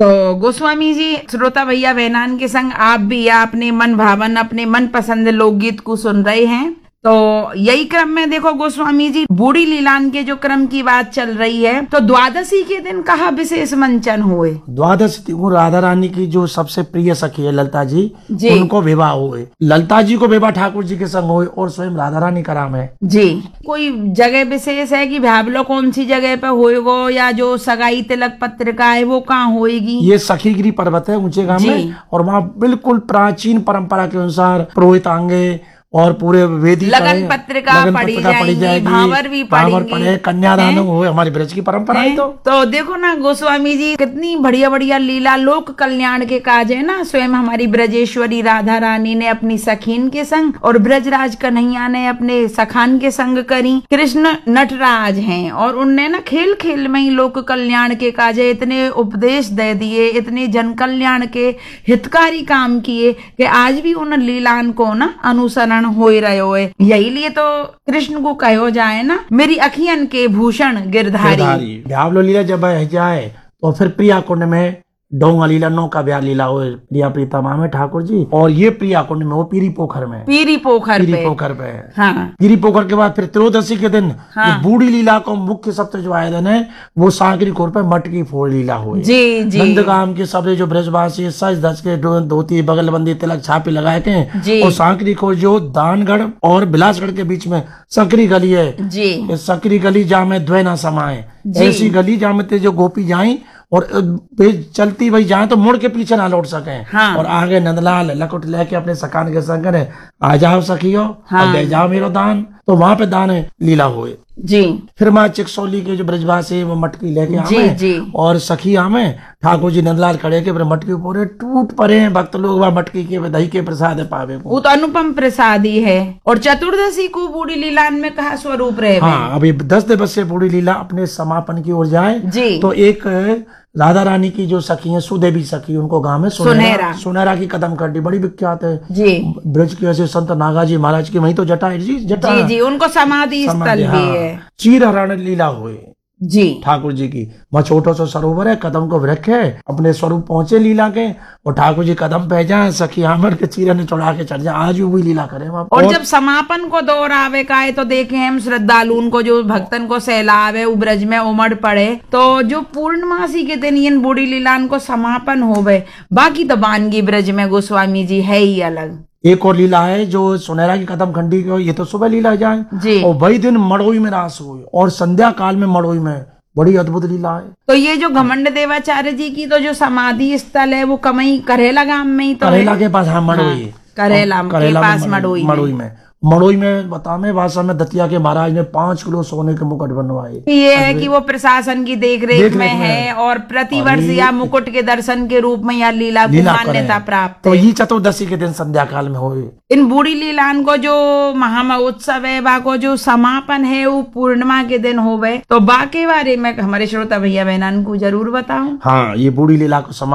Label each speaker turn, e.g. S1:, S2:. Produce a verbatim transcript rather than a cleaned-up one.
S1: तो गोस्वामी जी, श्रोता भैया बहनान के संग आप भी अपने मन भावन अपने मन पसंद लोकगीत को सुन रहे हैं। तो यही क्रम में देखो गोस्वामी जी, बूढ़ी लीलान के जो क्रम की बात चल रही है, तो द्वादशी के दिन कहा विशेष मंचन हुए।
S2: द्वादशी वो राधा रानी की जो सबसे प्रिय सखी है ललता जी,
S1: जी।
S2: उनको विवाह हुए। ललता जी को विवाह ठाकुर जी के संग हुए और स्वयं राधा रानी का नाम है
S1: जी। कोई जगह विशेष है कि भावलो कौन सी जगह पे होएगो, या जो सगाई तिलक पत्रिका है वो कहाँ होएगी?
S2: ये सखीगिरी पर्वत है ऊंचे गांव में, और वहाँ बिल्कुल प्राचीन परंपरा के अनुसार पुरोहितांगे और पूरे वेदी
S1: लगन पत्रिका पढ़ी जाएगी, भावर भी पढ़ेंगे,
S2: कन्यादान हो, हमारी ब्रज की परंपरा है। तो
S1: तो देखो ना गोस्वामी जी, कितनी बढ़िया बढ़िया लीला लोक कल्याण के काज है ना। स्वयं हमारी ब्रजेश्वरी राधा रानी ने अपनी सखीन के संग और ब्रजराज कन्हैया ने अपने सखान के संग करी। कृष्ण नटराज हैं और उनने ना खेल खेल में ही लोक कल्याण के काज है इतने उपदेश दे दिए, इतने जन कल्याण के हितकारी काम किए कि आज भी उन लीलान को ना अनुसरण हो रहे है। यही लिए तो कृष्ण को कहो जाए ना, मेरी अखियन के भूषण गिरधारी।
S2: भावलो लीला जब जाए तो फिर प्रिया कुंड में डोंगा लीला, नौका ब्याह लीला हुए प्रिया प्रीतमा में ठाकुर जी, और ये प्रिया कुंड में वो पीरी पोखर में
S1: पीरी पोखर
S2: पीरी
S1: पे
S2: पोखर पे
S1: हाँ।
S2: पीरी पोखर के बाद फिर त्रयोदशी के दिन हाँ। ये बूढ़ी लीला को मुख्य सबसे जो आयोजन है वो सांकरी खोर पे मटकी फोड़ लीला हुई।
S1: जी जी।
S2: नंदगाम के सब जो ब्रजवासी सज धज के धोती बगलबंदी तिलक छापी लगाए थे, और सांकरी खोर जो दानगढ़ और बिलासगढ़ के बीच में सकरी गली है जी, सकरी गली जहाँ में द्वय न समाये, ऐसी गली जहाँ में जो गोपी जाए और चलती वही जाए तो मुड़ के पीछे ना लौट सके। हाँ। और आगे नंदलाल लकुट लेके अपने सकान के संग ने आ जाओ सखियो, हाँ। और ले जाओ मेरो दान, तो वहां पे दान लीला हुए जी। फिर माँ चिकसौली के जो ब्रजवासी वो मटकी लेके आवे जी। और सखी आमे ठाकुर जी नंदलाल खड़े के मटकी पूरे टूट पड़े भक्त लोग वह मटकी के दही के प्रसाद पावे, वो
S1: तो अनुपम प्रसाद ही है। और चतुर्दशी को बूढ़ी लीलान में कहा स्वरूप रहे।
S2: हाँ, अभी दस दिवस से बूढ़ी लीला अपने समापन की ओर जाए जी। तो एक राधा रानी की जो सखी है सुदेवी सखी, उनको गांव में सुनहरा सुनहरा की कदम कड्डी बड़ी विख्यात है जी। ब्रज के ऐसे संत नागाजी महाराज की वही तो जटा है जी, जटा
S1: जी जी, उनको समाधि स्थल भी है।
S2: चीर हरण लीला हुए जी ठाकुर जी की। वहाँ छोटा सा सरोवर है, कदम को वृक्ष है, अपने स्वरूप पहुंचे लीला के, और ठाकुर जी कदम पे जाए, सखी आमर के चीरा ने चढ़ा के चढ़ जाए, आज भी वही लीला करे वहाँ।
S1: और, और जब समापन को दौर आवे का है तो देखे हम श्रद्धालुओं को जो भक्तन को सैलाब है ब्रज में उमड़ पड़े, तो जो पूर्णमासी के दिन इन बूढ़ी लीलान को समापन होवे। बाकी तो बानगी ब्रज में गोस्वामी जी है ही अलग।
S2: एक और लीला है जो सुनहरा की कदम खंडी की, ये तो सुबह लीला जाए जी। और वही दिन मड़ोई में रास हुई, और संध्या काल में मड़ोई में बड़ी अद्भुत लीला है।
S1: तो ये जो घमंड देवाचार्य जी की तो जो समाधि स्थल है वो कमई करेला गांव में ही तो
S2: करेला के पास हाँ मड़ोई,
S1: करेला के पास मड़ोई
S2: मड़ोई में मड़ोई में बता में भाषा में दतिया के महाराज ने पांच किलो सोने के मुकुट बनवाए।
S1: ये है कि वो प्रशासन की देख रेख देख में है, और प्रतिवर्ष या मुकुट के दर्शन के रूप में यह लीला को मान्यता प्राप्त
S2: तो ये चतुर्दशी के दिन संध्या काल में हुए।
S1: इन बूढ़ी लीलान को जो महामहोत्सव है बा को जो समापन है वो पूर्णिमा के दिन होवे, तो बाकी बारे में हमारे श्रोता भैया बहनान को जरूर बताओ।
S2: हाँ, ये बूढ़ी लीला को